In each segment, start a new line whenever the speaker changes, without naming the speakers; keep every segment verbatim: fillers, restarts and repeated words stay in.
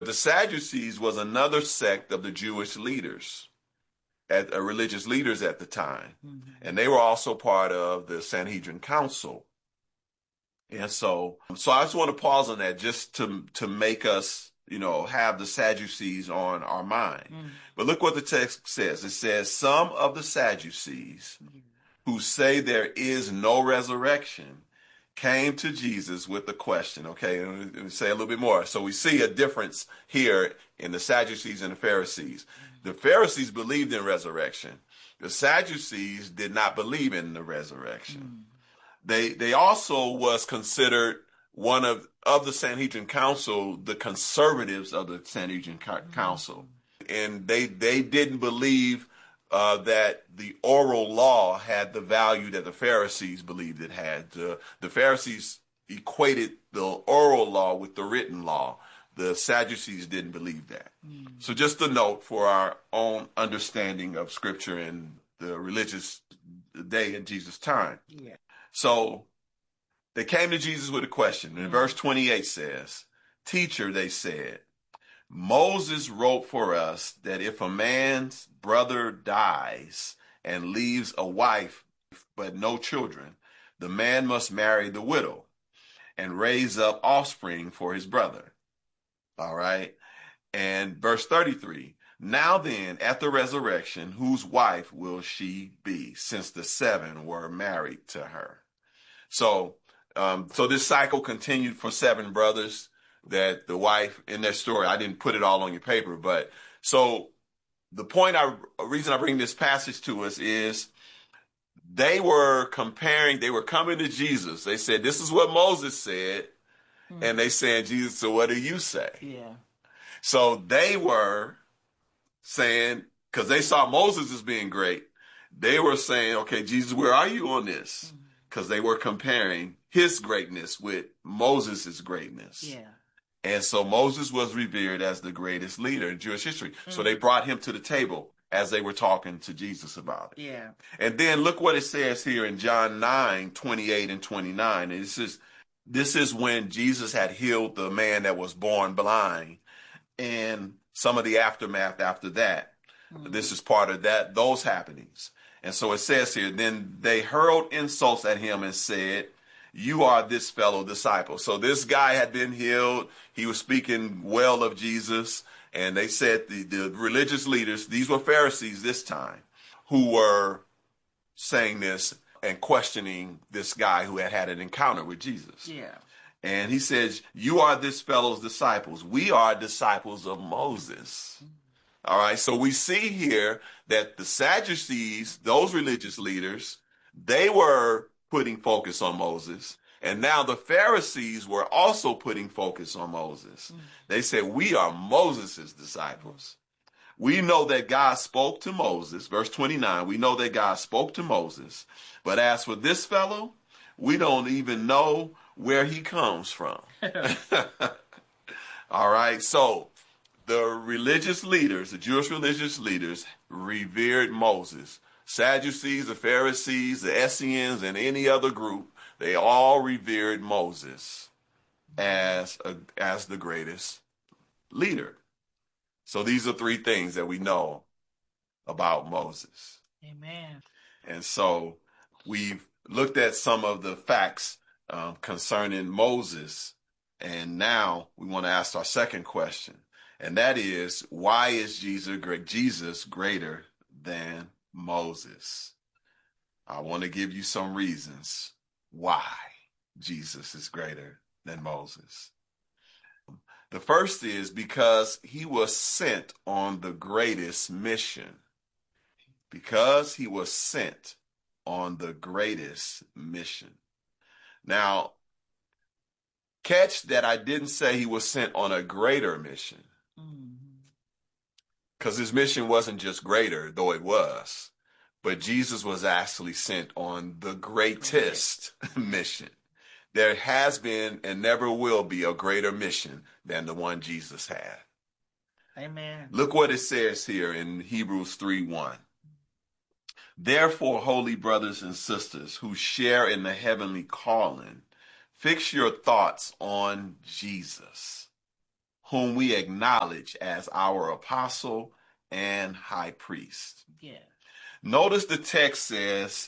The Sadducees was another sect of the Jewish leaders, at, uh, religious leaders at the time. Mm-hmm. And they were also part of the Sanhedrin Council. And so, so I just want to pause on that just to, to make us, you know, have the Sadducees on our mind. Mm-hmm. But look what the text says. It says, some of the Sadducees mm-hmm. who say there is no resurrection came to Jesus with the question. Okay, let me say a little bit more. So we see a difference here in the Sadducees and the Pharisees. The Pharisees believed in resurrection. The Sadducees did not believe in the resurrection. Mm. They they also was considered one of, of the Sanhedrin Council, the conservatives of the Sanhedrin mm. Council. And they, they didn't believe Uh, that the oral law had the value that the Pharisees believed it had. Uh, the Pharisees equated the oral law with the written law. The Sadducees didn't believe that. Mm. So just a note for our own understanding of Scripture in the religious day in Jesus' time. Yeah. So they came to Jesus with a question. And mm. verse twenty-eight says, "Teacher," they said, "Moses wrote for us that if a man's brother dies and leaves a wife but no children, the man must marry the widow and raise up offspring for his brother." All right. And verse thirty-three, "Now then, at the resurrection, whose wife will she be, since the seven were married to her?" So, um, so this cycle continued for seven brothers. That the wife in their story, I didn't put it all on your paper, but so the point, I reason I bring this passage to us is they were comparing, they were coming to Jesus. They said, this is what Moses said. Mm-hmm. And they said, Jesus, so what do you say? Yeah. So they were saying, because they saw Moses as being great, they were saying, okay, Jesus, where are you on this? Because mm-hmm. they were comparing his greatness with Moses' greatness. Yeah. And so Moses was revered as the greatest leader in Jewish history. Mm-hmm. So they brought him to the table as they were talking to Jesus about it. Yeah. And then look what it says here in John nine, twenty-eight and twenty-nine. And this is, this is when Jesus had healed the man that was born blind and some of the aftermath after that. Mm-hmm. This is part of that, those happenings. And so it says here, then they hurled insults at him and said, "You are this fellow disciple." So this guy had been healed. He was speaking well of Jesus. And they said the, the religious leaders, these were Pharisees this time, who were saying this and questioning this guy who had had an encounter with Jesus. Yeah. And he says, "You are this fellow's disciples. We are disciples of Moses." Mm-hmm. All right. So we see here that the Sadducees, those religious leaders, they were putting focus on Moses. And now the Pharisees were also putting focus on Moses. Mm. They said, we are Moses' disciples. We know that God spoke to Moses. Verse twenty-nine, we know that God spoke to Moses. But as for this fellow, we don't even know where he comes from. All right. So the religious leaders, the Jewish religious leaders, revered Moses. Sadducees, the Pharisees, the Essenes, and any other group, they all revered Moses as a, as the greatest leader. So these are three things that we know about Moses. Amen. And so we've looked at some of the facts um, concerning Moses, and now we want to ask our second question, and that is, why is Jesus great? Jesus greater than Moses? I want to give you some reasons why Jesus is greater than Moses. The first is because he was sent on the greatest mission. Because he was sent on the greatest mission. Now, catch that I didn't say he was sent on a greater mission. Because his mission wasn't just greater, though it was. But Jesus was actually sent on the greatest mission. There has been and never will be a greater mission than the one Jesus had. Amen. Look what it says here in Hebrews three one. Therefore, holy brothers and sisters who share in the heavenly calling, fix your thoughts on Jesus, whom we acknowledge as our apostle and high priest.
Yeah.
Notice the text says,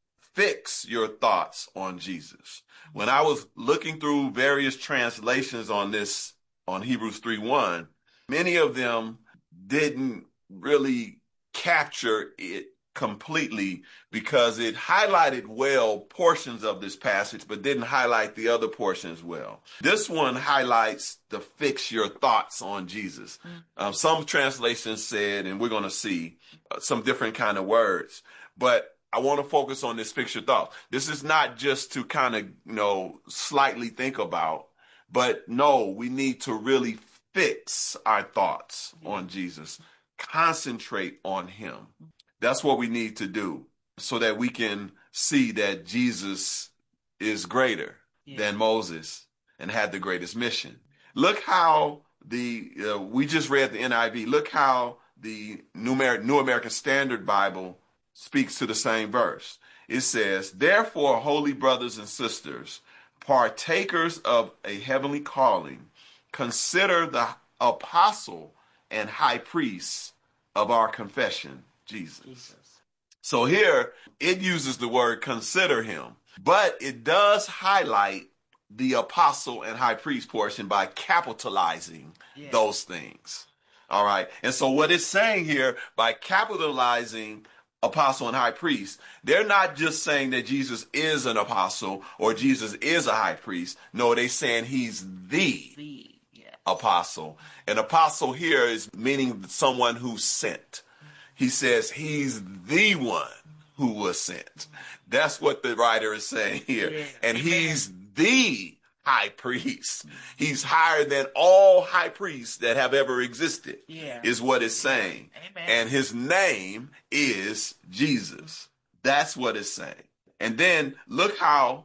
fix your thoughts on Jesus. When I was looking through various translations on this, on Hebrews three one, many of them didn't really capture it completely because it highlighted well portions of this passage, but didn't highlight the other portions well. This one highlights the fix your thoughts on Jesus. Mm. Um, some translations said, and we're going to see uh, some different kind of words, but I want to focus on this fix your thoughts. This is not just to kind of, you know, slightly think about, but no, we need to really fix our thoughts yeah. on Jesus. Concentrate on him. That's what we need to do so that we can see that Jesus is greater yeah. than Moses and had the greatest mission. Look how the, uh, we just read the N I V. Look how the New, Amer- New American Standard Bible speaks to the same verse. It says, therefore, holy brothers and sisters, partakers of a heavenly calling, consider the apostle and high priest of our confession, Jesus. Jesus. So here it uses the word consider him, but it does highlight the apostle and high priest portion by capitalizing yeah. those things. All right. And so what it's saying here by capitalizing apostle and high priest, they're not just saying that Jesus is an apostle or Jesus is a high priest. No, they're saying he's the, the yes. apostle. An apostle here is meaning someone who's sent. He says he's the one who was sent. That's what the writer is saying here. Yeah. And he's the high priest. He's higher than all high priests that have ever existed, yeah. is what it's saying. Amen. And his name is Jesus. That's what it's saying. And then look how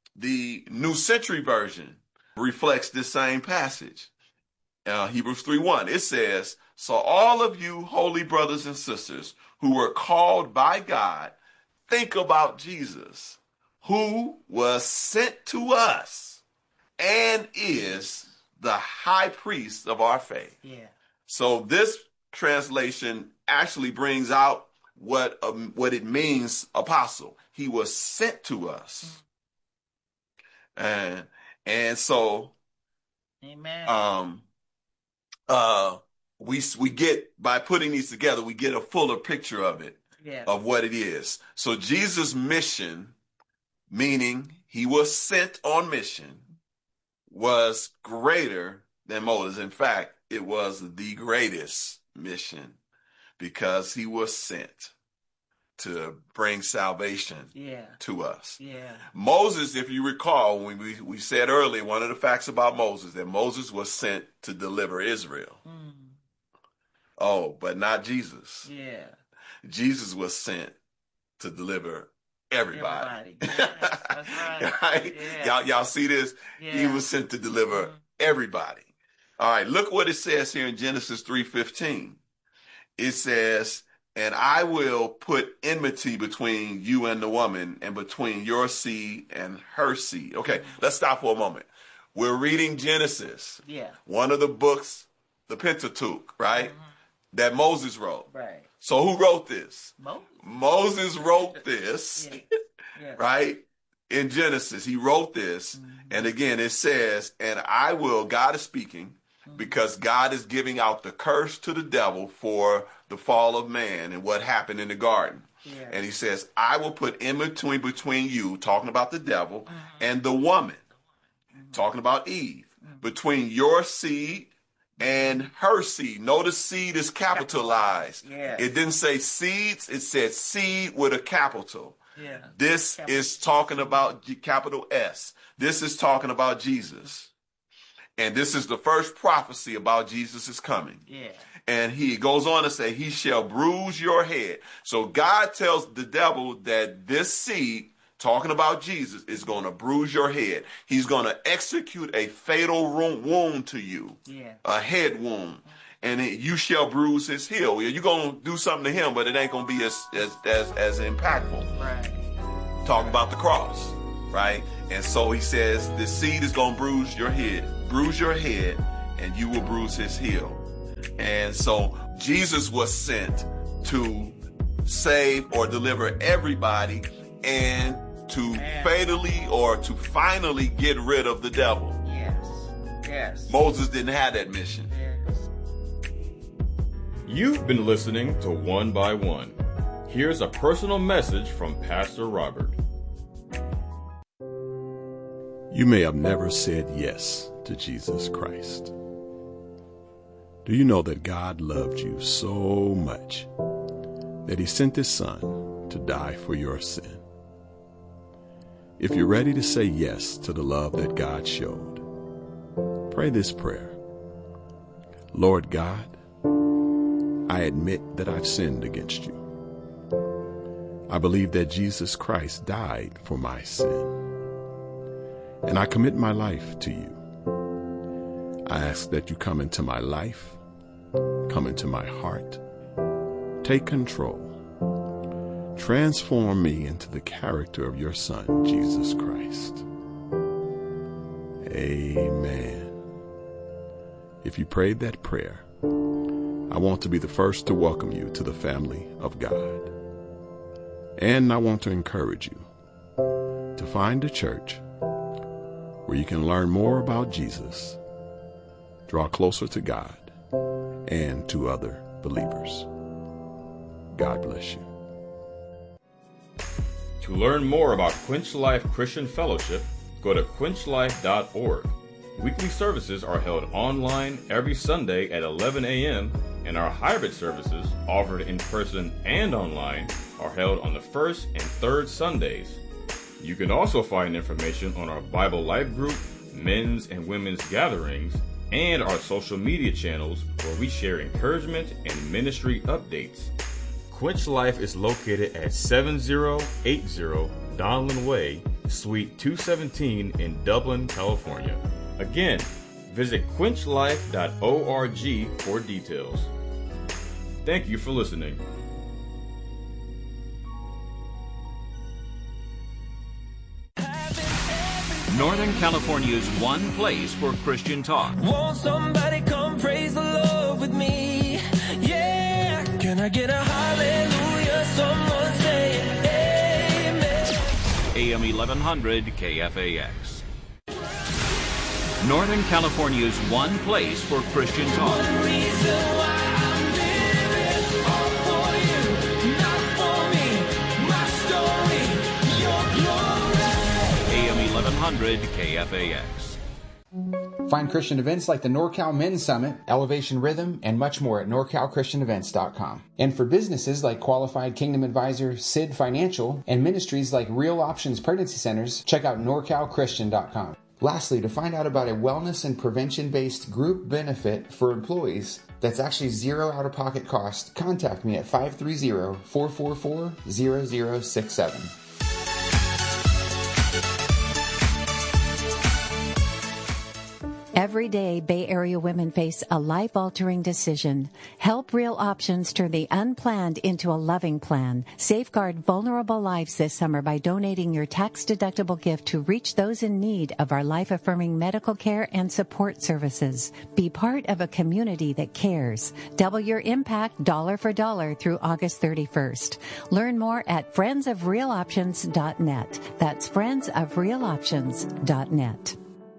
the New Century Version reflects this same passage. Uh, Hebrews three one, it says, so all of you holy brothers and sisters who were called by God, think about Jesus, who was sent to us and is the high priest of our faith. Yeah. So this translation actually brings out what um, what it means, apostle. He was sent to us. And and so Amen. Um uh we we get, by putting these together, we get a fuller picture of it, yeah. of what it is. So Jesus' mission, meaning he was sent on mission, was greater than Moses. In fact, it was the greatest mission because he was sent to bring salvation yeah. to us. Yeah. Moses, if you recall, when we, we said earlier, one of the facts about Moses, that Moses was sent to deliver Israel. Mm. Oh, but not Jesus. Yeah. Jesus was sent to deliver everybody. everybody. Yes, that's right. right? Yeah. Y'all, y'all see this? Yeah. He was sent to deliver mm-hmm. everybody. All right, look what it says here in Genesis three fifteen. It says, and I will put enmity between you and the woman, and between your seed and her seed. Okay, mm-hmm. let's stop for a moment. We're reading Genesis. Yeah. One of the books, the Pentateuch, right? Mm-hmm. That Moses wrote. Right. So who wrote this? Moses. Moses wrote this, yeah. Yeah. right? In Genesis, he wrote this. Mm-hmm. And again, it says, and I will, God is speaking, mm-hmm. because God is giving out the curse to the devil for the fall of man and what happened in the garden. Yeah. And he says, I will put in between, between you, talking about the devil, mm-hmm. and the woman, mm-hmm. talking about Eve, mm-hmm. between your seed and her seed. Notice seed is capitalized. Yes. It didn't say seeds. It said seed with a capital. Yeah. This capital. is talking about capital S. This is talking about Jesus. And this is the first prophecy about Jesus' coming. Yeah. And he goes on to say, he shall bruise your head. So God tells the devil that this seed, talking about Jesus, is going to bruise your head. He's going to execute a fatal wound to you, yeah. a head wound, and it, you shall bruise his heel. You're going to do something to him, but it ain't going to be as as as, as impactful. Right. Talking about the cross, right? And so he says, the seed is going to bruise your head, bruise your head, and you will bruise his heel. And so Jesus was sent to save or deliver everybody and to fatally or to finally get rid of the devil.
Yes. Yes.
Moses didn't have that mission.
Yes.
You've been listening to One by One. Here's a personal message from Pastor Robert.
You may have never said yes to Jesus Christ. Do you know that God loved you so much that he sent his son to die for your sin? If you're ready to say yes to the love that God showed, pray this prayer. Lord God, I admit that I've sinned against you. I believe that Jesus Christ died for my sin, and I commit my life to you. I ask that you come into my life, come into my heart, take control, transform me into the character of your Son, Jesus Christ. Amen. If you prayed that prayer, I want to be the first to welcome you to the family of God. And I want to encourage you to find a church where you can learn more about Jesus, draw closer to God, and to other believers. God bless you.
To learn more about Quench Life Christian Fellowship, go to quench life dot org. Weekly services are held online every Sunday at eleven a.m., and our hybrid services, offered in person and online, are held on the first and third Sundays. You can also find information on our Bible Life group, men's and women's gatherings, and our social media channels where we share encouragement and ministry updates. Quench Life is located at seven oh eight oh Donlin Way, Suite two seventeen in Dublin, California. Again, visit quench life dot org for details. Thank you for listening.
Northern California's one place for Christian talk.
Won't somebody come praise the Lord with me? Yeah. Can I get a hallelujah? Someone say amen.
A M eleven hundred K F A X. Northern California's one place for Christian talk.
One reason why I'm living, all for you, not for me. My story, your glory.
A M eleven hundred K F A X.
Find Christian events like the NorCal Men's Summit, Elevation Rhythm, and much more at nor cal christian events dot com. And for businesses like Qualified Kingdom Advisor, S I D Financial, and ministries like Real Options Pregnancy Centers, check out nor cal christian dot com. Lastly, to find out about a wellness and prevention-based group benefit for employees that's actually zero out-of-pocket cost, contact me at five three zero, four four four, zero zero six seven.
Every day, Bay Area women face a life-altering decision. Help Real Options turn the unplanned into a loving plan. Safeguard vulnerable lives this summer by donating your tax-deductible gift to reach those in need of our life-affirming medical care and support services. Be part of a community that cares. Double your impact dollar for dollar through August thirty-first. Learn more at friends of real options dot net. That's friends of real options dot net.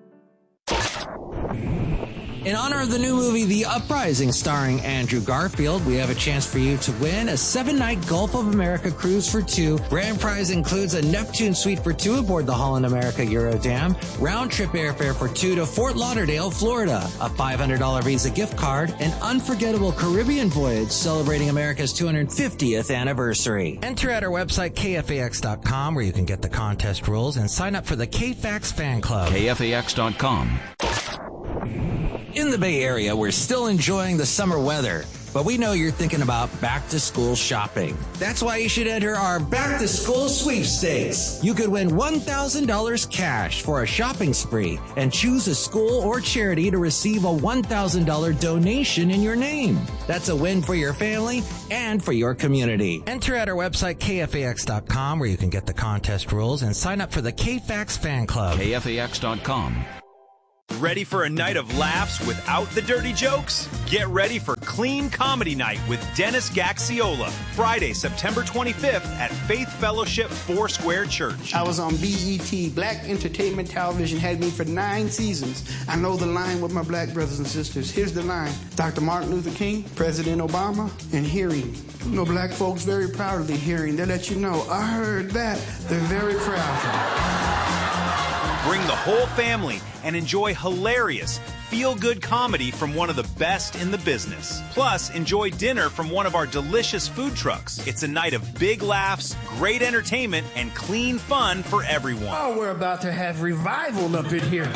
In honor of the new movie, The Uprising, starring Andrew Garfield, we have a chance for you to win a seven-night Gulf of America cruise for two. Grand prize includes a Neptune suite for two aboard the Holland America Eurodam, round-trip airfare for two to Fort Lauderdale, Florida, a five hundred dollars Visa gift card, an unforgettable Caribbean voyage celebrating America's two hundred fiftieth anniversary. Enter at our website, K F A X dot com, where you can get the contest rules and sign up for the K F A X fan club.
K F A X dot com.
In the Bay Area, we're still enjoying the summer weather, but we know you're thinking about back-to-school shopping. That's why you should enter our back-to-school sweepstakes. You could win one thousand dollars cash for a shopping spree and choose a school or charity to receive a one thousand dollars donation in your name. That's a win for your family and for your community. Enter at our website, K F A X dot com, where you can get the contest rules and sign up for the K F A X fan club.
K F A X dot com.
Ready for a night of laughs without the dirty jokes? Get ready for Clean Comedy Night with Dennis Gaxiola, Friday, September twenty-fifth at Faith Fellowship Foursquare Church.
I was on B E T, Black Entertainment Television, had me for nine seasons. I know the line with my black brothers and sisters. Here's the line. Doctor Martin Luther King, President Obama, and hearing. You know, black folks very proud of the hearing. They let you know, I heard that. They're very proud.
Bring the whole family and enjoy hilarious, feel-good comedy from one of the best in the business. Plus, enjoy dinner from one of our delicious food trucks. It's a night of big laughs, great entertainment, and clean fun for everyone.
Oh, we're about to have revival up in here.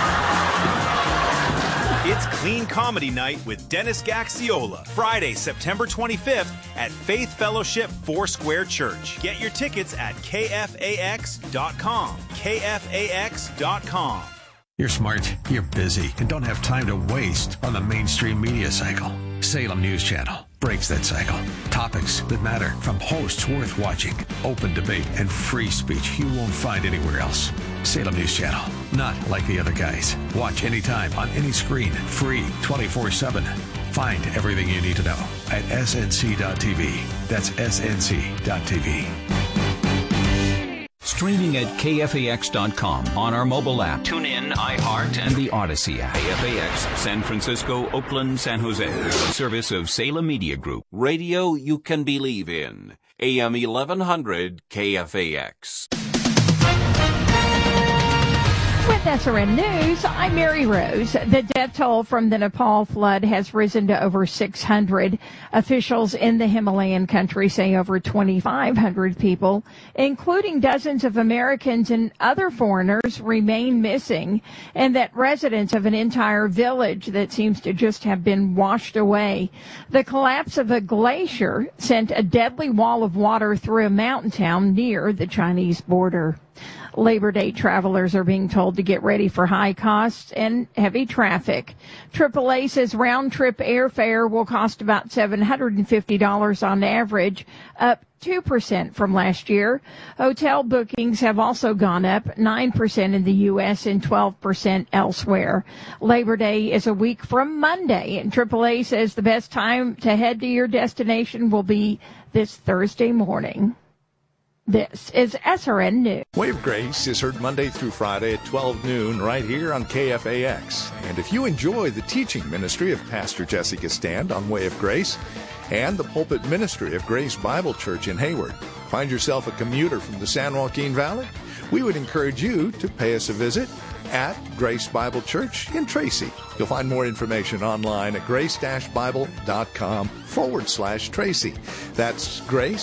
It's Clean Comedy Night with Dennis Gaxiola, Friday, September twenty-fifth at Faith Fellowship Foursquare Church. Get your tickets at K F A X dot com. K F A X dot com.
You're smart, you're busy, and don't have time to waste on the mainstream media cycle. Salem News Channel breaks that cycle. Topics that matter from hosts worth watching, open debate, and free speech you won't find anywhere else. Salem News Channel, not like the other guys. Watch anytime on any screen, free, twenty-four seven. Find everything you need to know at S N C dot T V. That's S N C dot T V.
Streaming at K F A X dot com on our mobile app. Tune in, iHeart, and the Odyssey app. K F A X, San Francisco, Oakland, San Jose. A service of Salem Media Group.
Radio you can believe in. A M eleven hundred K F A X.
With S R N News, I'm Mary Rose. The death toll from the Nepal flood has risen to over six hundred. Officials in the Himalayan country say over twenty-five hundred people, including dozens of Americans and other foreigners, remain missing, and that residents of an entire village that seems to just have been washed away. The collapse of a glacier sent a deadly wall of water through a mountain town near the Chinese border. Labor Day travelers are being told to get ready for high costs and heavy traffic. triple A says round-trip airfare will cost about seven hundred fifty dollars on average, up two percent from last year. Hotel bookings have also gone up nine percent in the U S and twelve percent elsewhere. Labor Day is a week from Monday, and triple A says the best time to head to your destination will be this Thursday morning. This is S R N News.
Way of Grace is heard Monday through Friday at twelve noon right here on K F A X. And if you enjoy the teaching ministry of Pastor Jessica Stand on Way of Grace and the pulpit ministry of Grace Bible Church in Hayward, find yourself a commuter from the San Joaquin Valley, we would encourage you to pay us a visit at Grace Bible Church in Tracy. You'll find more information online at grace-bible.com forward slash Tracy. That's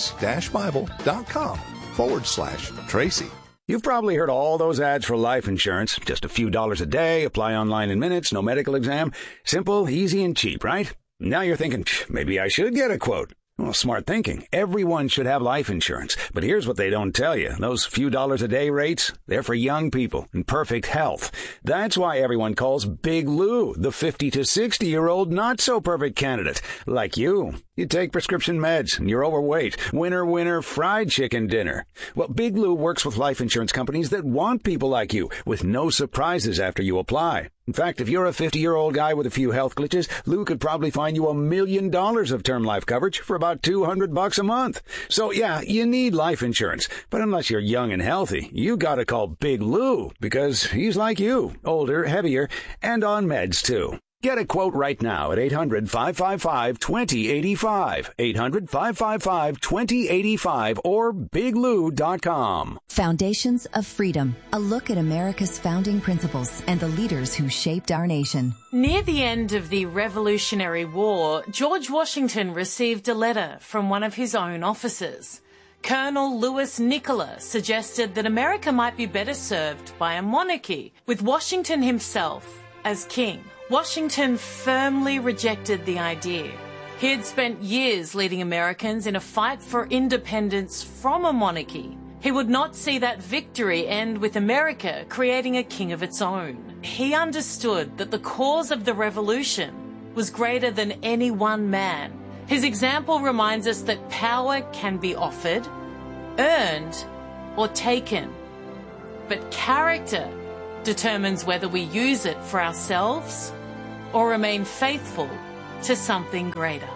grace-bible.com forward slash Tracy.
You've probably heard all those ads for life insurance. Just a few dollars a day, apply online in minutes, no medical exam. Simple, easy, and cheap, right? Now you're thinking, maybe I should get a quote. Well, smart thinking. Everyone should have life insurance. But here's what they don't tell you. Those few dollars a day rates, they're for young people in perfect health. That's why everyone calls Big Lou the fifty to sixty-year-old not-so-perfect candidate. Like you. You take prescription meds and you're overweight. Winner, winner, fried chicken dinner. Well, Big Lou works with life insurance companies that want people like you with no surprises after you apply. In fact, if you're a fifty-year-old guy with a few health glitches, Lou could probably find you a million dollars of term life coverage for about two hundred bucks a month. So yeah, you need life insurance. But unless you're young and healthy, you gotta call Big Lou because he's like you, older, heavier, and on meds too. Get a quote right now at eight hundred, five five five, two zero eight five, eight hundred, five five five, two zero eight five, or big lou dot com.
Foundations of Freedom, a look at America's founding principles and the leaders who shaped our nation.
Near the end of the Revolutionary War, George Washington received a letter from one of his own officers. Colonel Louis Nicola suggested that America might be better served by a monarchy, with Washington himself as king. Washington firmly rejected the idea. He had spent years leading Americans in a fight for independence from a monarchy. He would not see that victory end with America creating a king of its own. He understood that the cause of the revolution was greater than any one man. His example reminds us that power can be offered, earned, or taken. But character determines whether we use it for ourselves or remain faithful to something greater.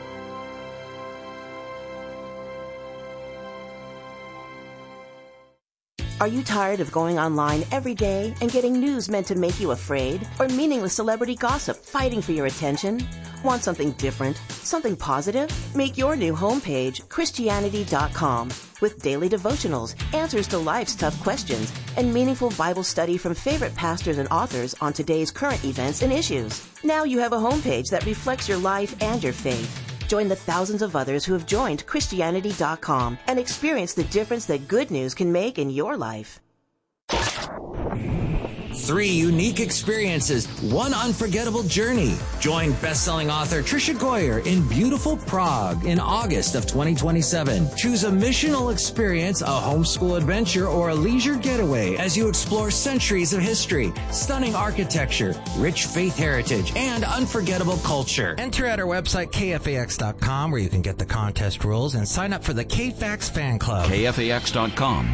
Are you tired of going online every day and getting news meant to make you afraid? Or meaningless celebrity gossip fighting for your attention? Want something different? Something positive? Make your new homepage Christianity dot com with daily devotionals, answers to life's tough questions, and meaningful Bible study from favorite pastors and authors on today's current events and issues. Now you have a homepage that reflects your life and your faith. Join the thousands of others who have joined Christianity dot com and experience the difference that good news can make in your life.
Three unique experiences, one unforgettable journey. Join best-selling author Tricia Goyer in beautiful Prague in August of twenty twenty-seven. Choose a missional experience, a homeschool adventure, or a leisure getaway as you explore centuries of history, stunning architecture, rich faith heritage, and unforgettable culture.
Enter at our website, K F A X dot com, where you can get the contest rules and sign up for the K F A X fan club.
K F A X dot com.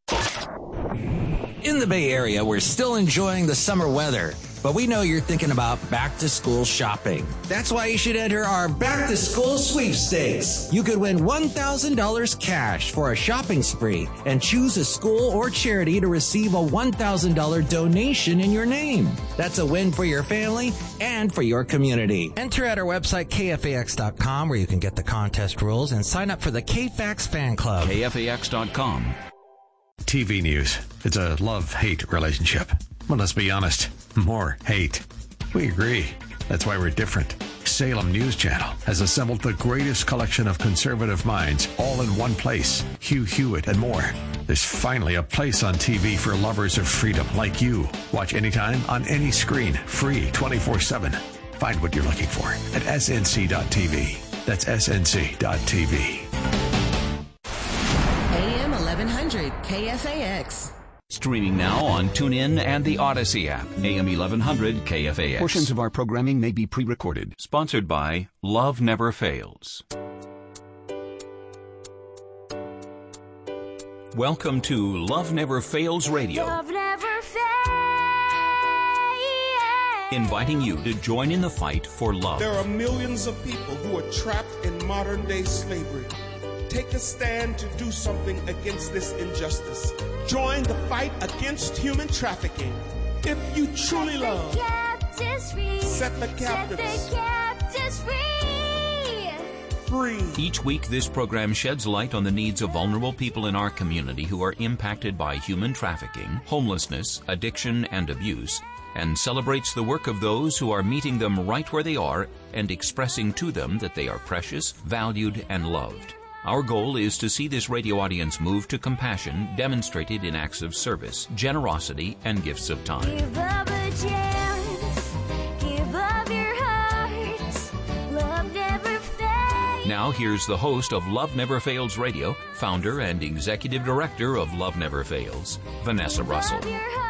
In the Bay Area, we're still enjoying the summer weather, but we know you're thinking about back-to-school shopping. That's why you should enter our back-to-school sweepstakes. You could win one thousand dollars cash for a shopping spree and choose a school or charity to receive a one thousand dollars donation in your name. That's a win for your family and for your community.
Enter at our website, K F A X dot com, where you can get the contest rules and sign up for the K F A X fan club.
K F A X dot com.
T V news. It's a love-hate relationship. Well, let's be honest. More hate. We agree. That's why we're different. Salem News Channel has assembled the greatest collection of conservative minds all in one place. Hugh Hewitt and more. There's finally a place on T V for lovers of freedom like you. Watch anytime on any screen. Free twenty-four seven. Find what you're looking for at S N C dot T V. That's S N C dot T V.
A M eleven hundred K F A X.
Streaming now on TuneIn and the Odyssey app. A M eleven hundred K F A X.
Portions of our programming may be pre-recorded.
Sponsored by Love Never Fails. Welcome to Love Never Fails Radio.
Love never fails.
Inviting you to join in the fight for love.
There are millions of people who are trapped in modern-day slavery. Take a stand to do something against this injustice. Join the fight against human trafficking. If you truly love, set the captives free. Free.
Each week, this program sheds light on the needs of vulnerable people in our community who are impacted by human trafficking, homelessness, addiction, and abuse, and celebrates the work of those who are meeting them right where they are and expressing to them that they are precious, valued, and loved. Our goal is to see this radio audience move to compassion demonstrated in acts of service, generosity, and gifts of time.
Give up a chance. Give up your heart. Love never fails.
Now here's the host of Love Never Fails Radio, founder and executive director of Love Never Fails, Vanessa Russell.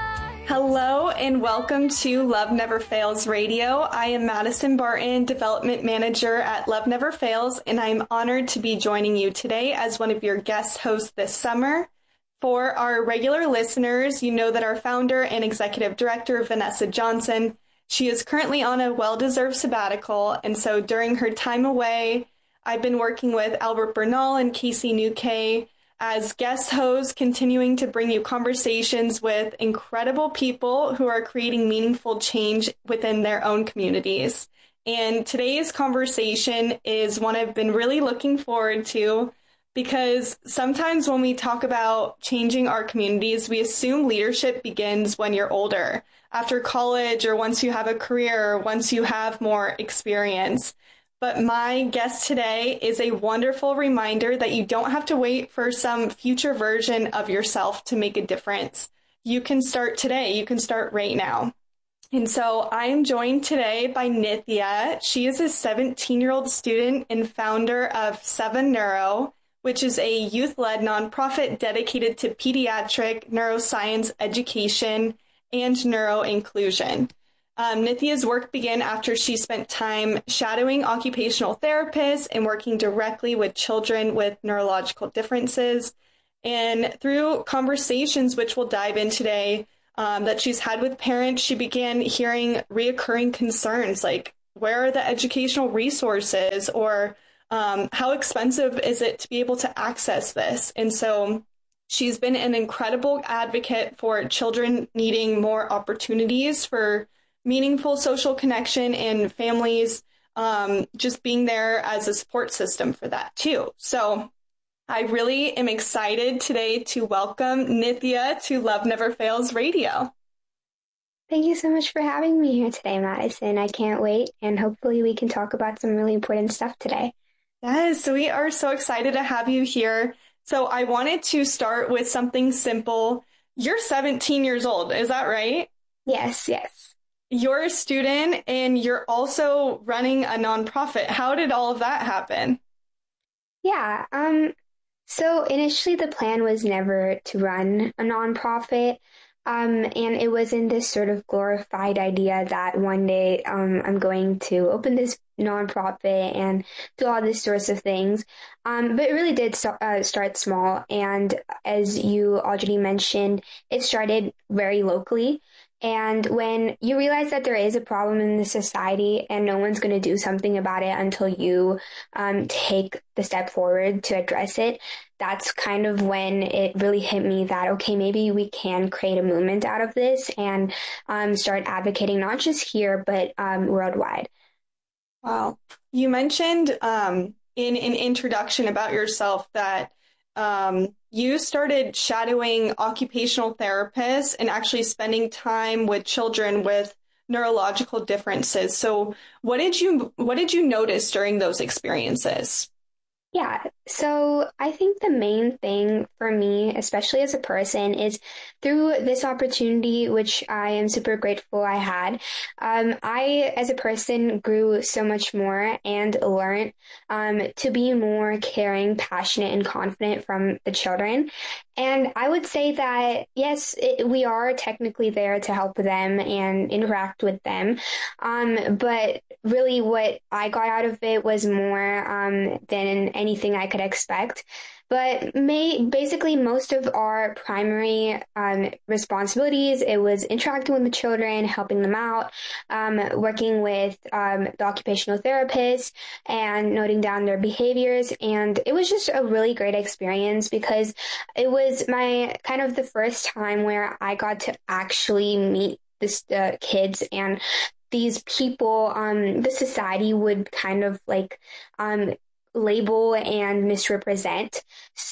Hello and welcome to Love Never Fails Radio. I am Madison Barton, Development Manager at Love Never Fails, and I'm honored to be joining you today as one of your guest hosts this summer. For our regular listeners, you know that our founder and executive director, Vanessa Johnson, she is currently on a well-deserved sabbatical, and so during her time away, I've been working with Albert Bernal and Casey Newkay as guest hosts, continuing to bring you conversations with incredible people who are creating meaningful change within their own communities. And today's conversation is one I've been really looking forward to, because sometimes when we talk about changing our communities, we assume leadership begins when you're older, after college, or once you have a career, or once you have more experience. But my guest today is a wonderful reminder that you don't have to wait for some future version of yourself to make a difference. You can start today. You can start right now. And so I am joined today by Nithya. She is a seventeen-year-old student and founder of Seven Neuro, which is a youth-led nonprofit dedicated to pediatric neuroscience education and neuro inclusion. Um, Nithya's work began after she spent time shadowing occupational therapists and working directly with children with neurological differences. And through conversations, which we'll dive in today, um, that she's had with parents, she began hearing reoccurring concerns like, where are the educational resources, or um, how expensive is it to be able to access this? And so she's been an incredible advocate for children needing more opportunities for meaningful social connection, and families um, just being there as a support system for that too. So I really am excited today to welcome Nithya to Love Never Fails Radio.
Thank you so much for having me here today, Madison. I can't wait, and hopefully we can talk about some really important stuff today.
Yes, we are so excited to have you here. So I wanted to start with something simple. You're seventeen years old, is that right?
Yes, yes.
You're a student, and you're also running a nonprofit. How did all of that happen?
Yeah, um, so initially the plan was never to run a nonprofit. Um, and it wasn't this sort of glorified idea that one day um, I'm going to open this nonprofit and do all these sorts of things. Um, but it really did st- uh, start small. And as you already mentioned, it started very locally. And when you realize that there is a problem in the society and no one's going to do something about it until you um, take the step forward to address it, that's kind of when it really hit me that, okay, maybe we can create a movement out of this and um, start advocating not just here, but um, worldwide.
Wow. You mentioned um, in an introduction about yourself that um, you started shadowing occupational therapists and actually spending time with children with neurological differences. So what did you what did you notice during those experiences?
Yeah, so I think the main thing for me, especially as a person, is through this opportunity, which I am super grateful I had, um, I, as a person, grew so much more and learned um, to be more caring, passionate, and confident from the children. And I would say that, yes, it, we are technically there to help them and interact with them. Um, but really what I got out of it was more um, than anything I could expect. But may, basically most of our primary um, responsibilities, it was interacting with the children, helping them out, um, working with um, the occupational therapist and noting down their behaviors. And it was just a really great experience because it was my kind of the first time where I got to actually meet this uh, kids and these people. Um, the society would kind of like um, label and misrepresent.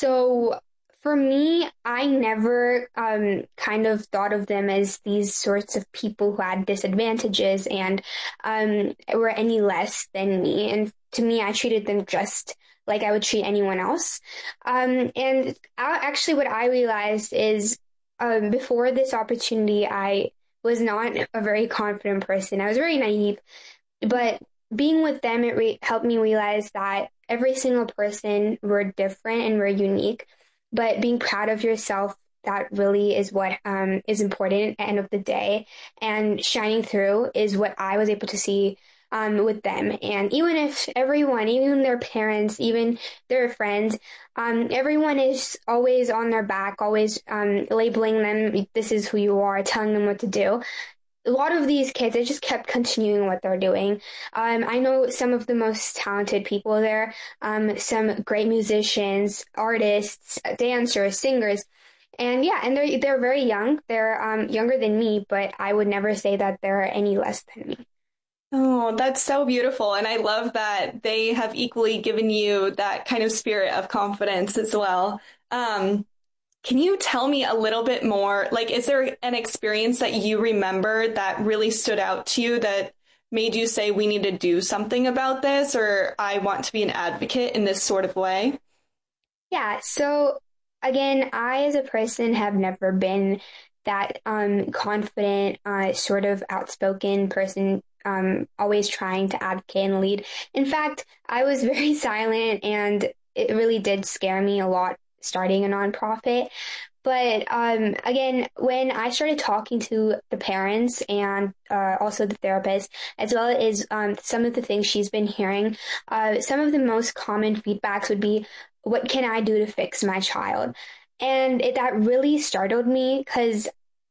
So for me, I never um, kind of thought of them as these sorts of people who had disadvantages and um, were any less than me. And to me, I treated them just like I would treat anyone else. Um, and I, actually what I realized is um, before this opportunity, I was not a very confident person. I was very naive, but being with them, it re- helped me realize that every single person, we're different and we're unique, but being proud of yourself, that really is what um, is important at the end of the day. And shining through is what I was able to see um, with them. And even if everyone, even their parents, even their friends, um, everyone is always on their back, always um, labeling them, this is who you are, telling them what to do. A lot of these kids, they just kept continuing what they're doing. Um, I know some of the most talented people there, um, some great musicians, artists, dancers, singers. And yeah, and they're, they're very young. They're um, younger than me, but I would never say that they're any less than me.
Oh, that's so beautiful. And I love that they have equally given you that kind of spirit of confidence as well. Um, Can you tell me a little bit more? Like, is there an experience that you remember that really stood out to you that made you say, we need to do something about this, or I want to be an advocate in this sort of way?
Yeah. So again, I as a person have never been that um, confident, uh, sort of outspoken person, um, always trying to advocate and lead. In fact, I was very silent, and it really did scare me a lot starting a nonprofit. But um, again, when I started talking to the parents and uh, also the therapist, as well as um, some of the things she's been hearing, uh, some of the most common feedbacks would be, what can I do to fix my child? And it, that really startled me because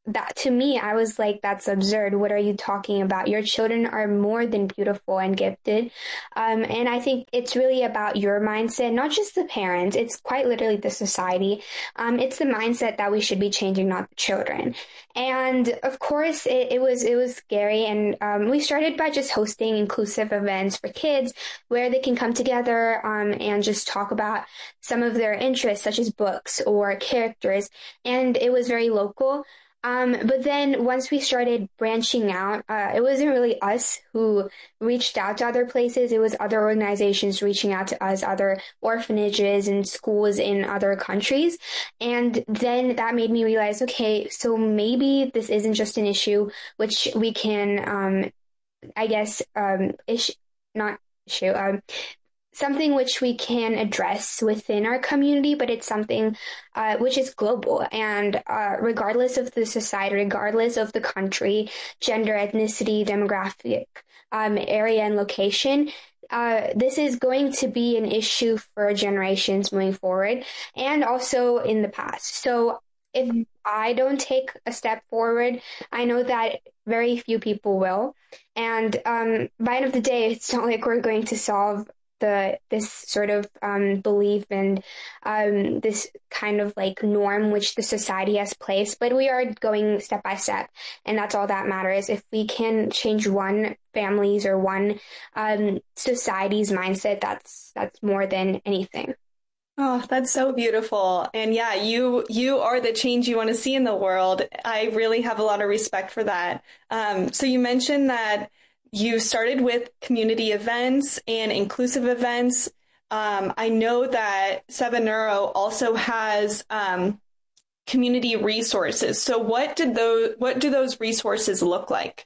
that to me, I was like, that's absurd. What are you talking about? Your children are more than beautiful and gifted. Um, and I think it's really about your mindset, not just the parents. It's quite literally the society. Um, it's the mindset that we should be changing, not the children. And of course, it, it was it was scary. And um, we started by just hosting inclusive events for kids where they can come together um, and just talk about some of their interests, such as books or characters. And it was very local. Um, but then once we started branching out, uh, it wasn't really us who reached out to other places. It was other organizations reaching out to us, other orphanages and schools in other countries. And then that made me realize, okay, so maybe this isn't just an issue which we can, um, I guess, um, issue, not issue, um, something which we can address within our community, but it's something uh, which is global. And uh, regardless of the society, regardless of the country, gender, ethnicity, demographic, um, area, and location, uh, this is going to be an issue for generations moving forward and also in the past. So if I don't take a step forward, I know that very few people will. And um, by the end of the day, it's not like we're going to solve the this sort of um, belief and um, this kind of like norm which the society has placed, but we are going step by step, and that's all that matters. If we can change one family's or one um, society's mindset, that's that's more than anything.
Oh, that's so beautiful. And yeah, you you are the change you want to see in the world. I really have a lot of respect for that. Um, so you mentioned that you started with community events and inclusive events. Um, I know that Seven Neuro also has um, community resources. So what did those what do those resources look like?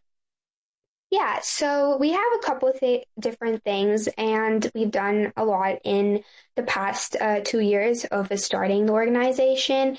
Yeah, so we have a couple of th- different things, and we've done a lot in the past uh, two years of starting the organization.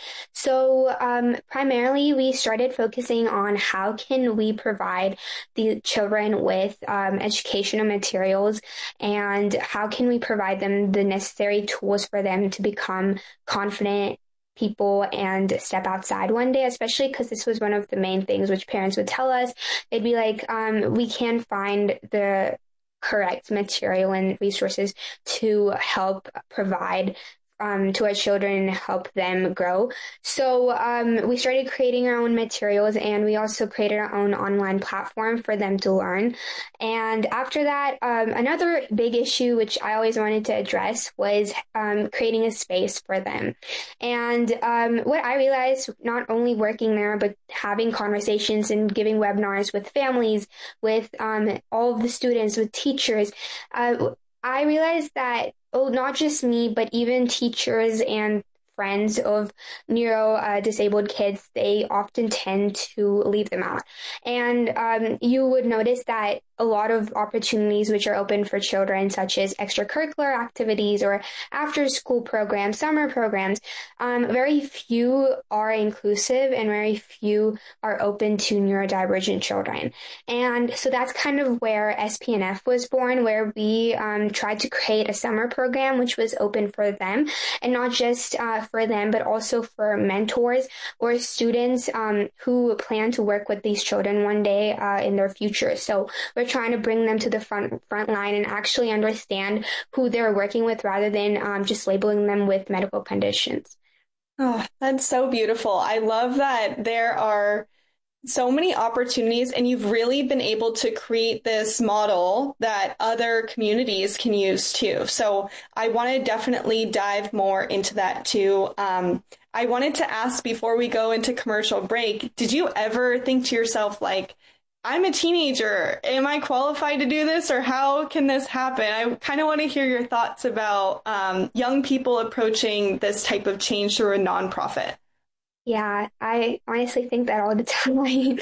So um, primarily, we started focusing on how can we provide the children with um, educational materials, and how can we provide them the necessary tools for them to become confident people and step outside one day, especially because this was one of the main things which parents would tell us. They'd be like, um, we can't find the correct material and resources to help provide Um, to our children and help them grow. So um, we started creating our own materials, and we also created our own online platform for them to learn. And after that, um, another big issue which I always wanted to address was um, creating a space for them. And um, what I realized, not only working there, but having conversations and giving webinars with families, with um, all of the students, with teachers, uh, I realized that oh, not just me, but even teachers and friends of neuro uh, disabled kids, they often tend to leave them out. And um, you would notice that a lot of opportunities which are open for children, such as extracurricular activities or after school programs, summer programs, um, very few are inclusive and very few are open to neurodivergent children. And so that's kind of where S P N F was born, where we um, tried to create a summer program which was open for them, and not just uh, for them, but also for mentors or students um, who plan to work with these children one day uh, in their future. So we're trying to bring them to the front front line and actually understand who they're working with, rather than um, just labeling them with medical conditions.
Oh, that's so beautiful. I love that there are so many opportunities, and you've really been able to create this model that other communities can use too. So I want to definitely dive more into that too. Um, I wanted to ask, before we go into commercial break, did you ever think to yourself, like, I'm a teenager, am I qualified to do this, or how can this happen? I kind of want to hear your thoughts about um, young people approaching this type of change through a nonprofit.
Yeah, I honestly think that all the time.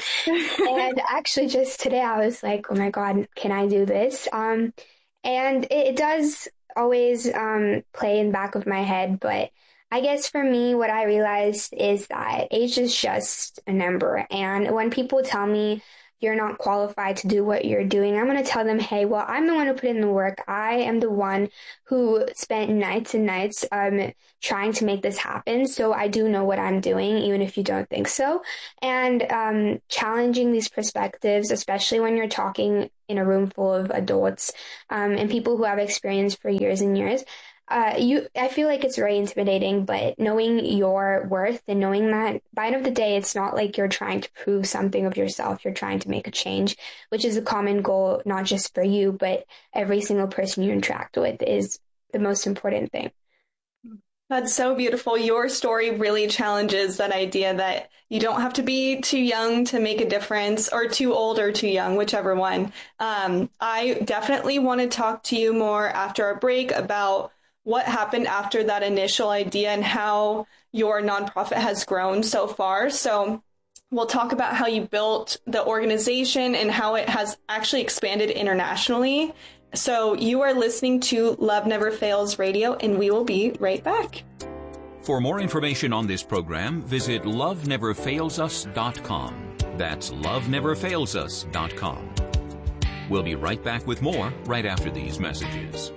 And actually just today I was like, oh my God, can I do this? Um, and it, it does always um, play in the back of my head. But I guess for me, what I realized is that age is just a number. And when people tell me you're not qualified to do what you're doing, I'm going to tell them, hey, well, I'm the one who put in the work. I am the one who spent nights and nights um, trying to make this happen. So I do know what I'm doing, even if you don't think so. And um, challenging these perspectives, especially when you're talking in a room full of adults um, and people who have experience for years and years. Uh, you, I feel like it's very intimidating, but knowing your worth and knowing that by the end of the day, it's not like you're trying to prove something of yourself. You're trying to make a change, which is a common goal, not just for you, but every single person you interact with is the most important thing.
That's so beautiful. Your story really challenges that idea that you don't have to be too young to make a difference, or too old or too young, whichever one. Um, I definitely want to talk to you more after our break about what happened after that initial idea and how your nonprofit has grown so far. So we'll talk about how you built the organization and how it has actually expanded internationally. So you are listening to Love Never Fails Radio, and we will be right back.
For more information on this program, visit love never fails us dot com. That's love never fails us dot com. We'll be right back with more right after these messages.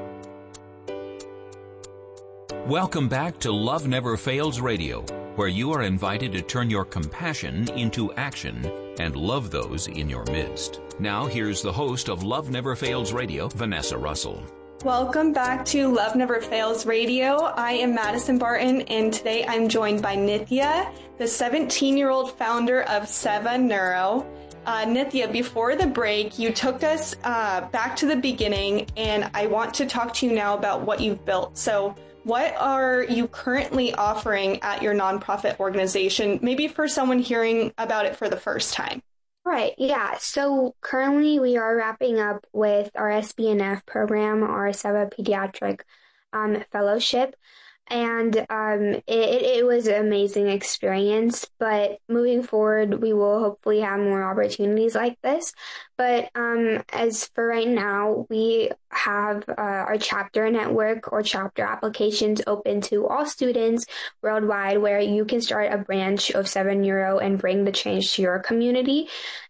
Welcome back to Love Never Fails Radio, where you are invited to turn your compassion into action and love those in your midst. Now, here's the host of Love Never Fails Radio, Vanessa Russell.
Welcome back to Love Never Fails Radio. I am Madison Barton, and today I'm joined by Nithya, the seventeen-year-old founder of Seva Neuro. Uh, Nithya, before the break, you took us uh, back to the beginning, and I want to talk to you now about what you've built. So what are you currently offering at your nonprofit organization, maybe for someone hearing about it for the first time?
Right, yeah. So currently we are wrapping up with our S B N F program, our Seva Pediatric um, Fellowship. And um, it, it was an amazing experience, but moving forward, we will hopefully have more opportunities like this. But um, as for right now, we have uh, our chapter network or chapter applications open to all students worldwide, where you can start a branch of Seva Neuro and bring the change to your community.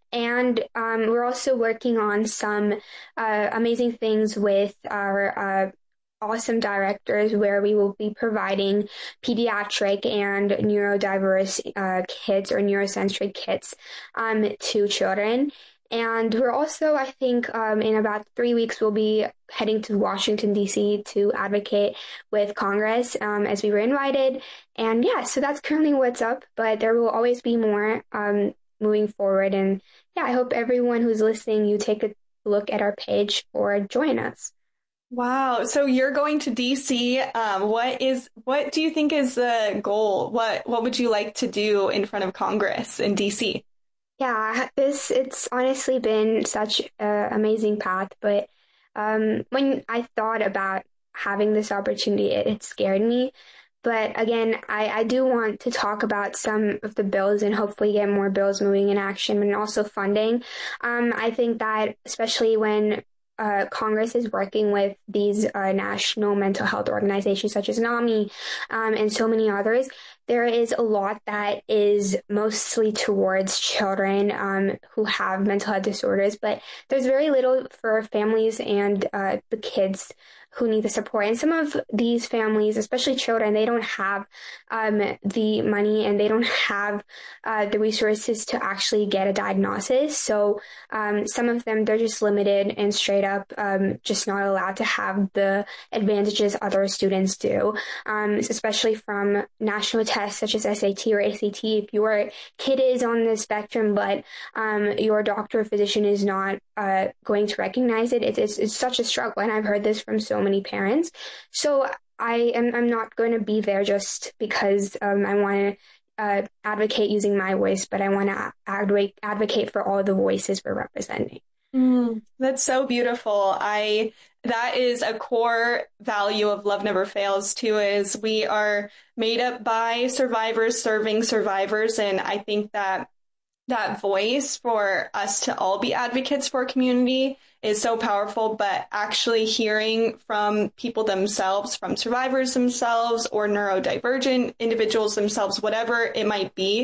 And um, we're also working on some uh, amazing things with our uh, awesome directors, where we will be providing pediatric and neurodiverse uh, kits or neurosensory kits um, to children. And we're also, I think, um, in about three weeks, we'll be heading to Washington, D C to advocate with Congress um, as we were invited. And yeah, so that's currently what's up, but there will always be more um, moving forward. And yeah, I hope everyone who's listening, you take a look at our page or join us.
Wow. So you're going to D C. Um, what is, what do you think is the goal? What, what would you like to do in front of Congress in D C?
Yeah, this, it's honestly been such an amazing path, but um, when I thought about having this opportunity, it, it scared me. But again, I, I do want to talk about some of the bills and hopefully get more bills moving in action, and also funding. Um, I think that especially when Uh, Congress is working with these uh, national mental health organizations such as NAMI um, and so many others, there is a lot that is mostly towards children um, who have mental health disorders, but there's very little for families and uh, the kids who need the support. And some of these families, especially children, they don't have um, the money and they don't have uh, the resources to actually get a diagnosis. So um, some of them, they're just limited and straight up um, just not allowed to have the advantages other students do, um, especially from national tests such as S A T or A C T. If your kid is on the spectrum, but um, your doctor or physician is not uh, going to recognize it, it's, it's, it's such a struggle. And I've heard this from so many parents. So I am I'm not going to be there just because um, I want to uh, advocate using my voice, but I want to advocate advocate for all the voices we're representing.
Mm, that's so beautiful. I that is a core value of Love Never Fails too, is we are made up by survivors serving survivors, and I think that that voice for us to all be advocates for community is so powerful, but actually hearing from people themselves, from survivors themselves or neurodivergent individuals themselves, whatever it might be,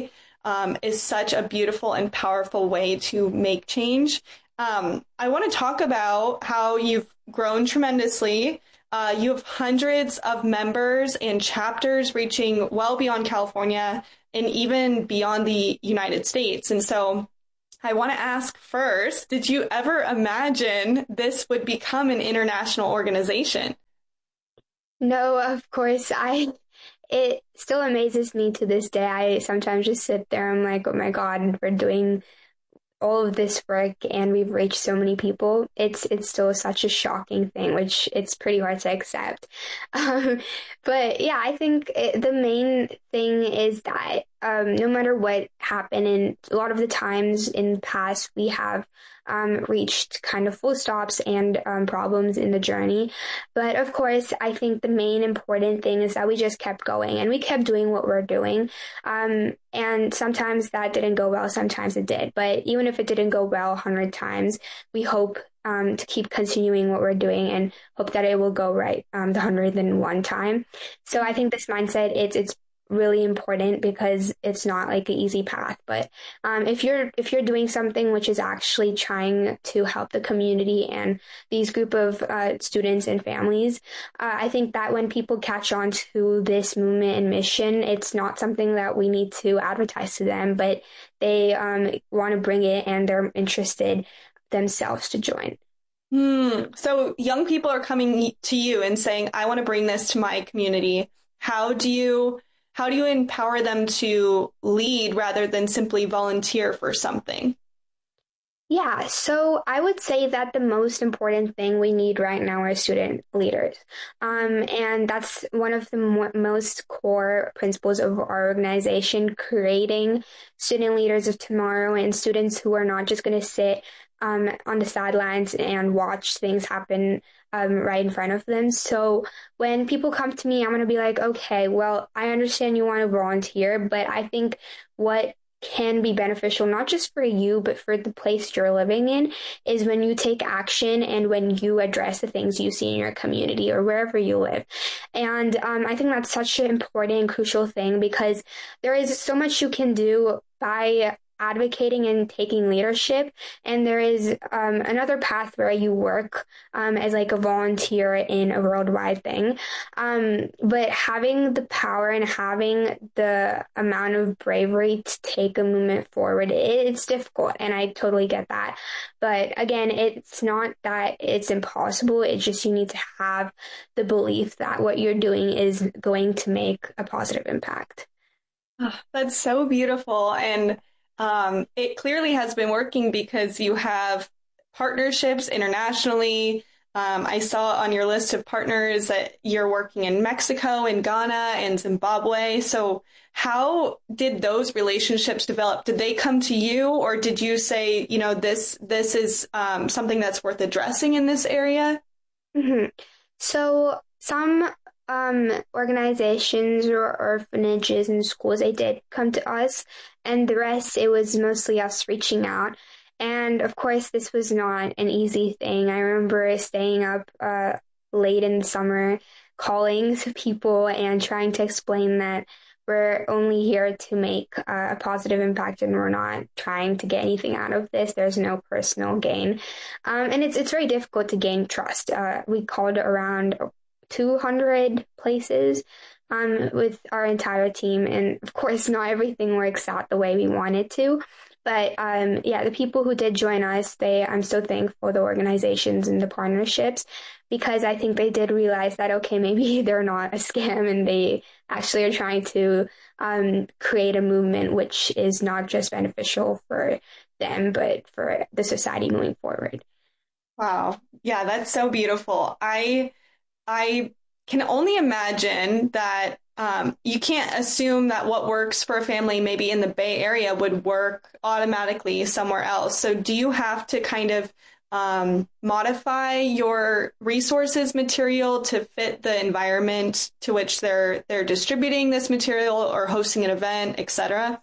um, is such a beautiful and powerful way to make change. Um, I want to talk about how you've grown tremendously. Uh, you have hundreds of members and chapters reaching well beyond California and even beyond the United States. And so I want to ask first, did you ever imagine this would become an international organization?
No, of course. I it still amazes me to this day. I sometimes just sit there, I'm like, oh my God, we're doing all of this work and we've reached so many people. It's it's still such a shocking thing, which it's pretty hard to accept. Um, but yeah, I think it, the main thing is that um, no matter what happened, and a lot of the times in the past, we have um, reached kind of full stops and um, problems in the journey. But of course, I think the main important thing is that we just kept going and we kept doing what we're doing. Um, and sometimes that didn't go well, sometimes it did. But even if it didn't go well a hundred times, we hope um, to keep continuing what we're doing and hope that it will go right um, the hundredth and one time. So I think this mindset, it's it's really important because it's not like an easy path. But um, if you're if you're doing something which is actually trying to help the community and these group of uh, students and families, uh, I think that when people catch on to this movement and mission, it's not something that we need to advertise to them, but they um, want to bring it and they're interested themselves to join.
Hmm. So young people are coming to you and saying, I want to bring this to my community. How do you How do you empower them to lead rather than simply volunteer for something?
Yeah, so I would say that the most important thing we need right now are student leaders. Um, and that's one of the mo- most core principles of our organization, creating student leaders of tomorrow and students who are not just going to sit um, on the sidelines and watch things happen Um, right in front of them. So when people come to me, I'm going to be like, okay, well, I understand you want to volunteer, but I think what can be beneficial, not just for you, but for the place you're living in, is when you take action and when you address the things you see in your community or wherever you live. And um, I think that's such an important and crucial thing because there is so much you can do by advocating and taking leadership. And there is um, another path where you work um, as like a volunteer in a worldwide thing. Um, but having the power and having the amount of bravery to take a movement forward, it, it's difficult. And I totally get that. But again, it's not that it's impossible. It's just you need to have the belief that what you're doing is going to make a positive impact.
Oh, that's so beautiful. And Um, it clearly has been working because you have partnerships internationally. Um, I saw on your list of partners that you're working in Mexico and Ghana and Zimbabwe. So how did those relationships develop? Did they come to you, or did you say, you know, this this is um, something that's worth addressing in this area?
Mm-hmm. So some Um, organizations or orphanages and schools, they did come to us, and the rest, it was mostly us reaching out. And of course, this was not an easy thing. I remember staying up uh, late in the summer, calling to people and trying to explain that we're only here to make uh, a positive impact and we're not trying to get anything out of this. There's no personal gain. Um, and it's, it's very difficult to gain trust. Uh, we called around two hundred places um, with our entire team. And of course, not everything works out the way we wanted to. But um, yeah, the people who did join us, they I'm so thankful, the organizations and the partnerships, because I think they did realize that, okay, maybe they're not a scam and they actually are trying to um, create a movement which is not just beneficial for them, but for the society moving forward.
Wow. Yeah, that's so beautiful. I I can only imagine that um, you can't assume that what works for a family maybe in the Bay Area would work automatically somewhere else. So do you have to kind of um, modify your resources material to fit the environment to which they're they're distributing this material or hosting an event, et cetera?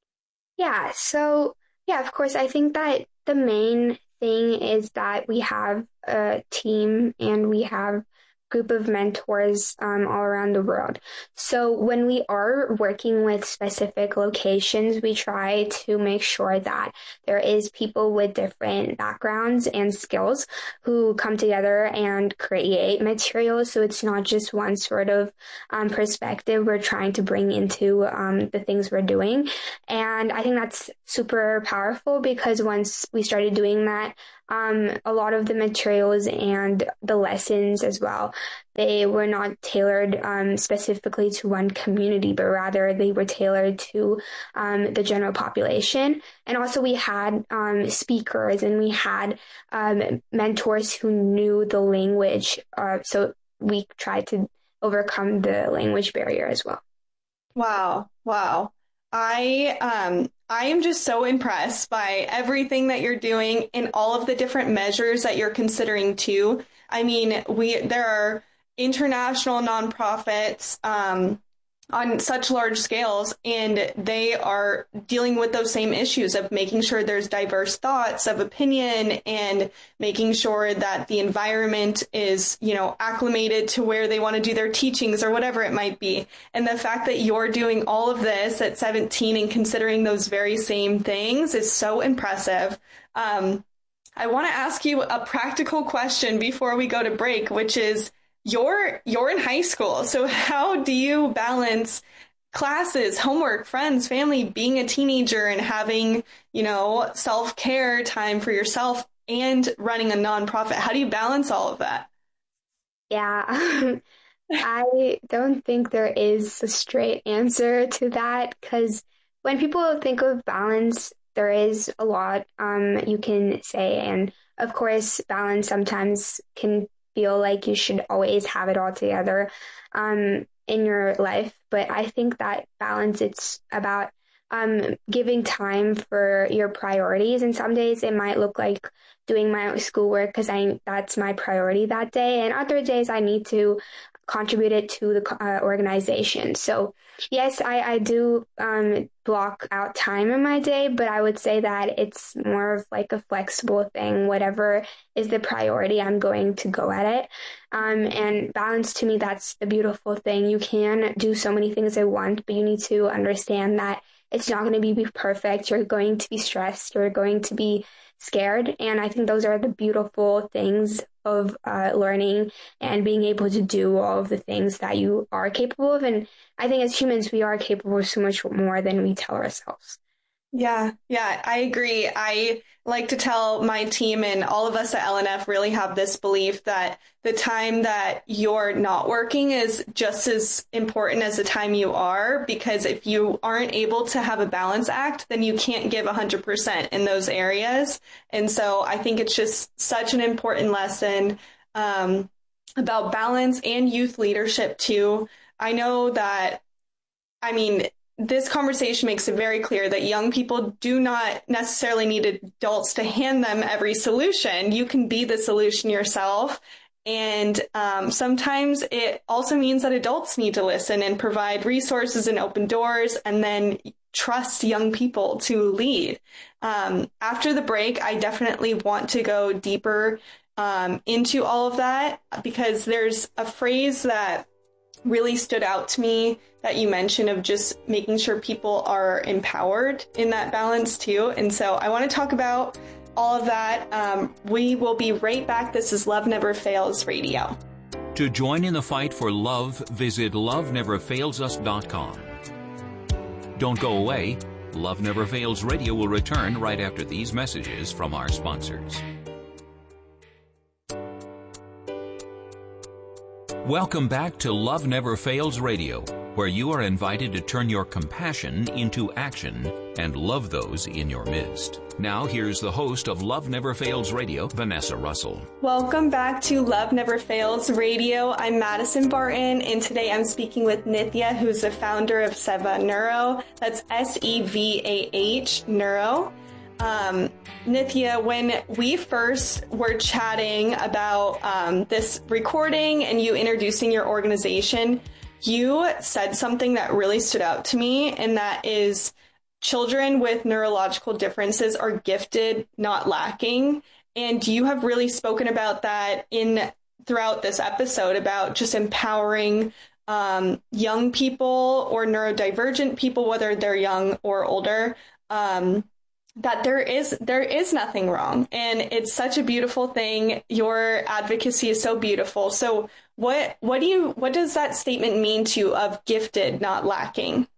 Yeah, so yeah, of course, I think that the main thing is that we have a team and we have group of mentors um, all around the world. So when we are working with specific locations, we try to make sure that there is people with different backgrounds and skills who come together and create materials. So it's not just one sort of um, perspective we're trying to bring into um, the things we're doing. And I think that's super powerful, because once we started doing that, Um, a lot of the materials and the lessons as well, they were not tailored um, specifically to one community, but rather they were tailored to um, the general population. And also we had um, speakers, and we had um, mentors who knew the language. Uh, so we tried to overcome the language barrier as well.
Wow. Wow. I um I am just so impressed by everything that you're doing and all of the different measures that you're considering too. I mean, we there are international nonprofits um, on such large scales, and they are dealing with those same issues of making sure there's diverse thoughts of opinion and making sure that the environment is, you know, acclimated to where they want to do their teachings or whatever it might be. And the fact that you're doing all of this at seventeen and considering those very same things is so impressive. Um, I want to ask you a practical question before we go to break, which is, You're you're in high school, so how do you balance classes, homework, friends, family, being a teenager and having, you know, self-care time for yourself and running a nonprofit? How do you balance all of that?
Yeah, I don't think there is a straight answer to that, because when people think of balance, there is a lot um, you can say. And of course, balance sometimes can feel like you should always have it all together um, in your life. But I think that balance, it's about um, giving time for your priorities. And some days it might look like doing my schoolwork because I that's my priority that day. And other days I need to contribute it to the uh, organization. So yes, I, I do um, block out time in my day, but I would say that it's more of like a flexible thing. Whatever is the priority, I'm going to go at it. Um, and balance, to me, that's the beautiful thing. You can do so many things at once, but you need to understand that it's not going to be perfect. You're going to be stressed. You're going to be scared. And I think those are the beautiful things of uh, learning and being able to do all of the things that you are capable of. And I think as humans, we are capable of so much more than we tell ourselves.
Yeah, yeah, I agree. I like to tell my team, and all of us at L N F really have this belief that the time that you're not working is just as important as the time you are, because if you aren't able to have a balance act, then you can't give one hundred percent in those areas. And so I think it's just such an important lesson um, about balance and youth leadership too. I know that, I mean, this conversation makes it very clear that young people do not necessarily need adults to hand them every solution. You can be the solution yourself. And um, sometimes it also means that adults need to listen and provide resources and open doors, and then trust young people to lead. Um, after the break, I definitely want to go deeper um, into all of that, because there's a phrase that really stood out to me that you mentioned of just making sure people are empowered in that balance too. And so I want to talk about all of that. Um, we will be right back. This is Love Never Fails Radio.
To join in the fight for love, visit love never fails us dot com. Don't go away. Love Never Fails Radio will return right after these messages from our sponsors. Welcome back to Love Never Fails Radio, where you are invited to turn your compassion into action and love those in your midst. Now, here's the host of Love Never Fails Radio, Vanessa Russell.
Welcome back to Love Never Fails Radio. I'm Madison Barton, and today I'm speaking with Nithya, who's the founder of Seva Neuro. That's S E V A H Neuro. Um, Nithya, when we first were chatting about um, this recording and you introducing your organization, you said something that really stood out to me, and that is children with neurological differences are gifted, not lacking. And you have really spoken about that in throughout this episode about just empowering um, young people or neurodivergent people, whether they're young or older, um, that there is there is nothing wrong. And it's such a beautiful thing. Your advocacy is so beautiful. So what what do you what does that statement mean to you of gifted, not lacking?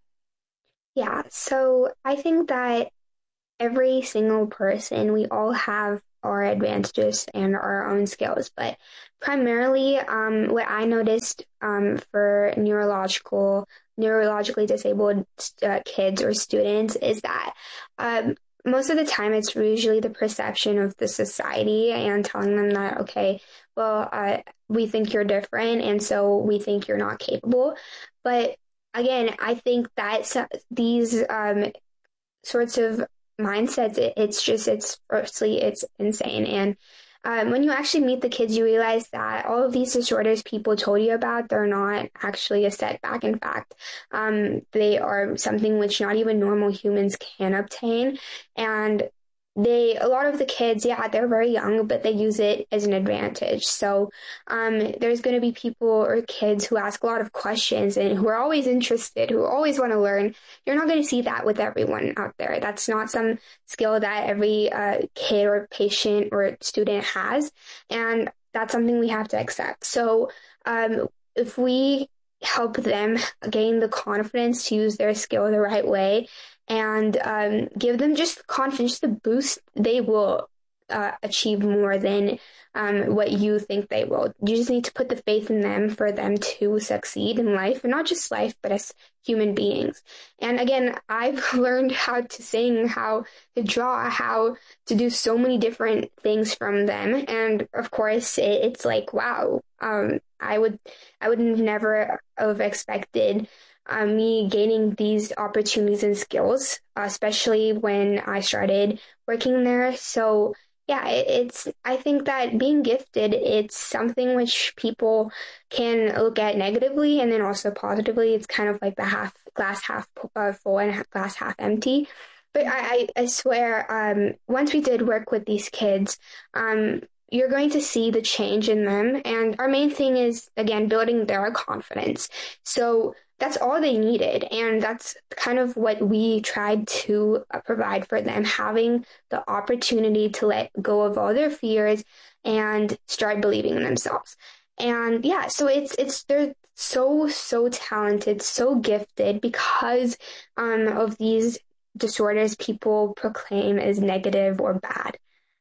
Yeah, so I think that every single person, we all have our advantages and our own skills, but primarily um, what I noticed um, for neurological, neurologically disabled uh, kids or students is that um, most of the time it's usually the perception of the society and telling them that, okay, well, uh, we think you're different and so we think you're not capable. But again, I think that so- these um, sorts of mindsets, it, it's just, it's firstly, it's insane. And um, when you actually meet the kids, you realize that all of these disorders people told you about, they're not actually a setback. In fact, um, they are something which not even normal humans can obtain. And they, a lot of the kids, yeah, they're very young, but they use it as an advantage. So um, there's going to be people or kids who ask a lot of questions and who are always interested, who always want to learn. You're not going to see that with everyone out there. That's not some skill that every uh, kid or patient or student has. And that's something we have to accept. So um, if we help them gain the confidence to use their skill the right way, and um, give them just confidence, the boost, they will uh, achieve more than um, what you think they will. You just need to put the faith in them for them to succeed in life, and not just life, but as human beings. And again, I've learned how to sing, how to draw, how to do so many different things from them. And of course, it, it's like, wow, um, I would, I would never have expected Uh, me gaining these opportunities and skills, especially when I started working there. So yeah, it, it's, I think that being gifted, it's something which people can look at negatively and then also positively. It's kind of like the half glass half uh, full and glass half empty. But I, I, I swear, um, once we did work with these kids, um, you're going to see the change in them. And our main thing is, again, building their confidence. So that's all they needed. And that's kind of what we tried to provide for them, having the opportunity to let go of all their fears and start believing in themselves. And yeah, so it's, it's, they're so, so talented, so gifted because um, of these disorders people proclaim as negative or bad.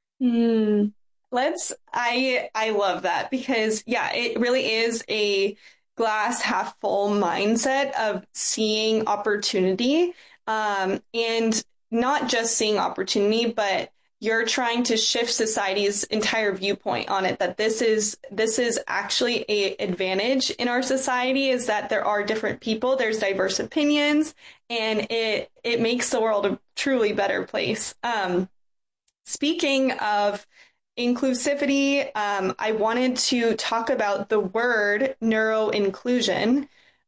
Mm. Let's, I, I love that because yeah, it really is a glass half full mindset of seeing opportunity, um, and not just seeing opportunity, but you're trying to shift society's entire viewpoint on it, that this is this is actually a advantage in our society, is that there are different people, there's diverse opinions, and it it makes the world a truly better place. Um, speaking of inclusivity, um, I wanted to talk about the word neuro-inclusion.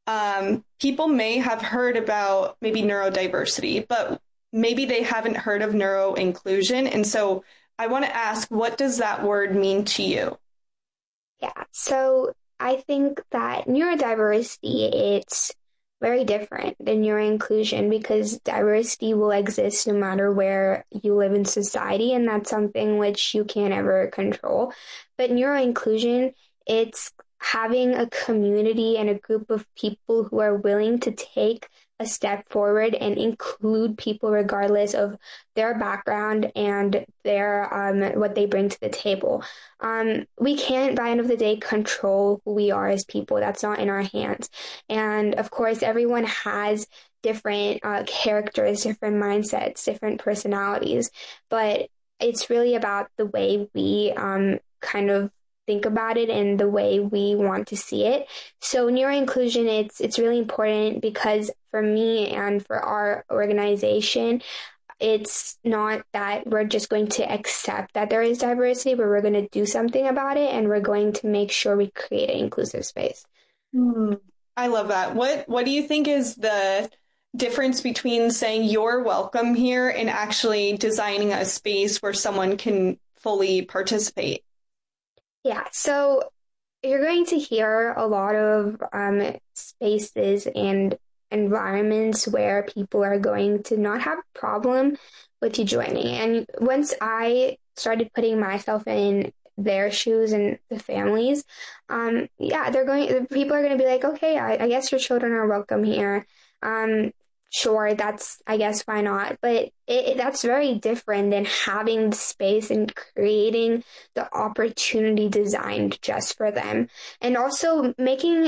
Um, people may have heard about maybe neurodiversity, but maybe they haven't heard of neuro-inclusion. And so I want to ask, what does that word mean to you?
Yeah, so I think that neurodiversity, it's very different than neuro-inclusion because diversity will exist no matter where you live in society, and that's something which you can't ever control. But neuro-inclusion, it's having a community and a group of people who are willing to take a step forward and include people regardless of their background and their um, what they bring to the table. Um, we can't, by the end of the day, control who we are as people. That's not in our hands. And of course, everyone has different uh, characters, different mindsets, different personalities. But it's really about the way we um, kind of think about it and the way we want to see it. So neuro-inclusion, it's it's really important because for me and for our organization, it's not that we're just going to accept that there is diversity, but we're going to do something about it, and we're going to make sure we create an inclusive space.
Mm, I love that. What What do you think is the difference between saying you're welcome here and actually designing a space where someone can fully participate?
Yeah, so you're going to hear a lot of um, spaces and environments where people are going to not have a problem with you joining. And once I started putting myself in their shoes and the families, um, yeah, they're going, people are going to be like, okay, I, I guess your children are welcome here. Um, sure, that's, I guess, why not? But it, it, that's very different than having the space and creating the opportunity designed just for them. And also making